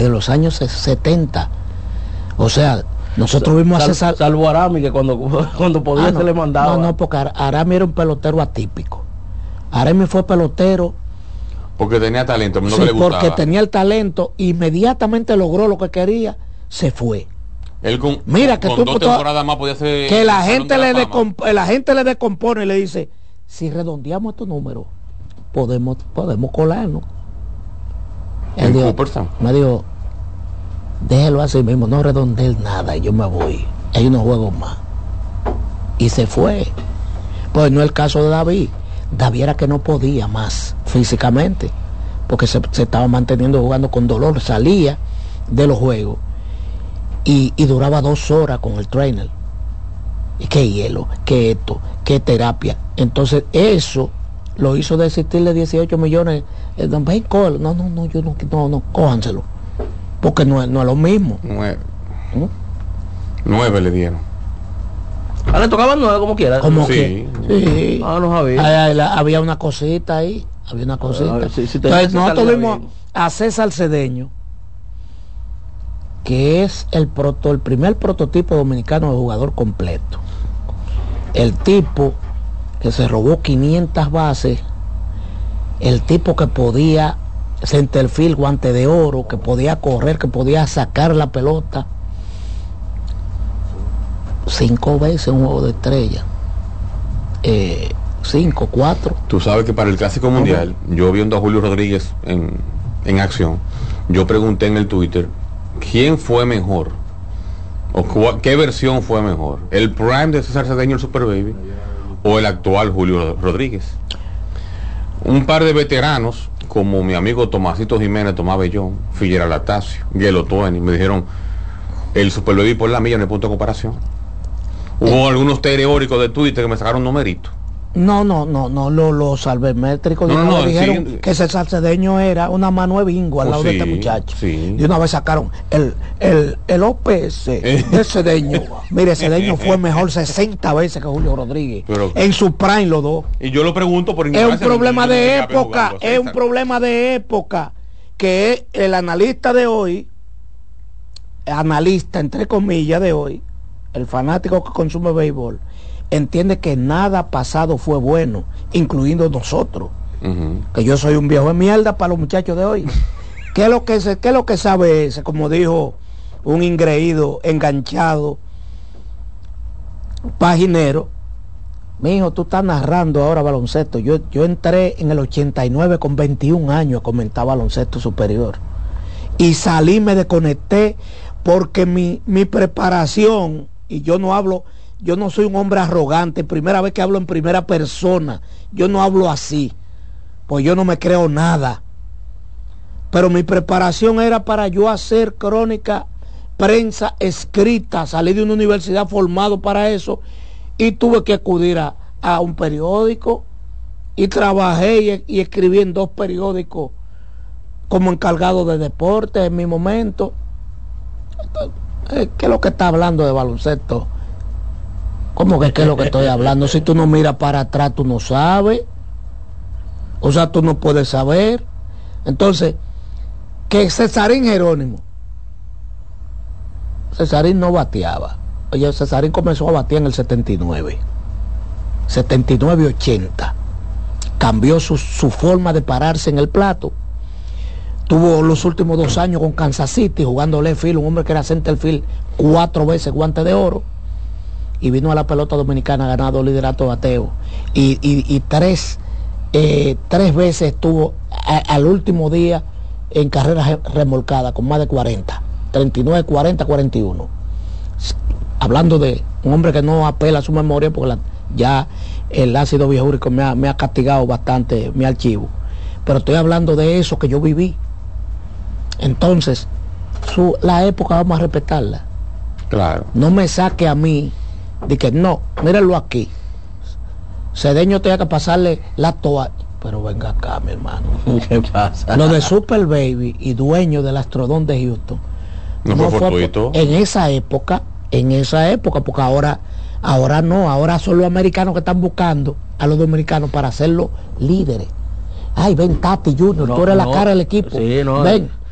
desde los años 70. O sea, nosotros vimos a César... Salvo Arami, que cuando podía se le mandaba. No, porque Arami era un pelotero atípico. Arami fue pelotero... Porque tenía talento, no sí, que le gustaba. Porque tenía el talento, inmediatamente logró lo que quería, se fue. Él Mira que con tú 2 temporadas más podía ser... Que la gente le descompone y le dice, si redondeamos estos números, podemos colarnos. Él dijo, me dijo, déjelo así mismo, no redondear nada, y yo me voy, hay unos juegos más. Y se fue. Pues no es el caso de David. David era que no podía más físicamente, porque se estaba manteniendo jugando con dolor, salía de los juegos y duraba 2 horas con el trainer. Y qué hielo, qué esto, qué terapia. Entonces eso lo hizo desistirle 18 millones. No, cójanselo. Porque no es lo mismo. 9 le dieron. Le tocaban 9 como quiera. Como sí. Sí. No sabía. Había una cosita ahí. Había una cosita. Si Entonces nosotros vimos a César Cedeño, que es el primer prototipo dominicano de jugador completo. El tipo que se robó 500 bases, el tipo que podía centerfield, guante de oro, que podía correr, que podía sacar la pelota 5 veces un juego de estrella. 5, 4. Tú sabes que para el Clásico Mundial, yo viendo a Julio Rodríguez en acción, yo pregunté en el Twitter, ¿quién fue mejor? ¿O qué versión fue mejor? ¿El prime de César Cedeño, el Super Baby, o el actual Julio Rodríguez? Un par de veteranos, como mi amigo Tomasito Jiménez, Tomás Bellón, Figueroa Latacio, Guelo Tueni, me dijeron, el Super Baby por la milla, no hay punto de comparación. Hubo algunos teóricos de Twitter que me sacaron numeritos. No, los salvemétricos dijeron sí, que César Cedeño era una mano de bingo al lado de este muchacho. Sí. Y una vez sacaron el OPS de Cedeño. Mire, Cedeño fue mejor 60 veces que Julio Rodríguez. Pero, en su prime los dos. Y yo lo pregunto por ignorancia. Es un problema de época, es un problema de época que el analista de hoy, analista entre comillas de hoy, el fanático que consume béisbol, entiende que nada pasado fue bueno, incluyendo nosotros. Que yo soy un viejo de mierda para los muchachos de hoy. ¿Qué es lo que sabe ese? Como dijo un ingreído enganchado paginero, mi hijo, tú estás narrando ahora baloncesto. Yo entré en el 89 con 21 años a comentar baloncesto superior y salí, me desconecté porque mi preparación, y yo no soy un hombre arrogante, primera vez que hablo en primera persona, yo no hablo así, pues yo no me creo nada, pero mi preparación era para yo hacer crónica, prensa escrita, salí de una universidad formado para eso, y tuve que acudir a un periódico, y trabajé y escribí en 2 periódicos como encargado de deporte en mi momento. ¿Qué es lo que está hablando de baloncesto? ¿Cómo que qué es lo que estoy hablando? Si tú no miras para atrás, tú no sabes. O sea, tú no puedes saber. Entonces, que Cesarín Jerónimo, Cesarín no bateaba. Oye, Cesarín comenzó a batear en el 79 y 80. Cambió su forma de pararse en el plato. Tuvo los últimos 2 años con Kansas City jugando left field, un hombre que era center field 4 veces guante de oro, y vino a la pelota dominicana, ganado liderato de bateo, y 3 veces estuvo al último día en carreras remolcadas con más de 40, 39, 40, 41. Hablando de un hombre que no apela a su memoria, porque ya el ácido biúrico me ha castigado bastante mi archivo, pero estoy hablando de eso que yo viví. Entonces, la época vamos a respetarla. Claro. No me saque a mí de que no, mírenlo aquí. Cedeño tenía que pasarle la toalla. Pero venga acá, mi hermano. ¿Qué pasa? Lo de Super Baby y dueño del Astrodome de Houston. No fue fortuito. En esa época, porque ahora no, ahora son los americanos que están buscando a los dominicanos para hacerlos líderes. Ay, ven Tati Junior, tú eres la cara del equipo. Sí, ven.